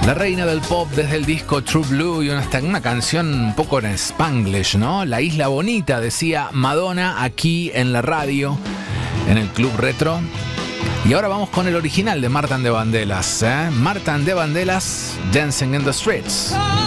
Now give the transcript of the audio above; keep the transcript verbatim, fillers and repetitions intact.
La reina del pop desde el disco True Blue y una, hasta una canción un poco en Spanglish, ¿no? La Isla Bonita, decía Madonna aquí en la radio, en el Club Retro. Y ahora vamos con el original de Marta and the Vandellas, ¿eh? Marta and the Vandellas, Dancing in the Streets.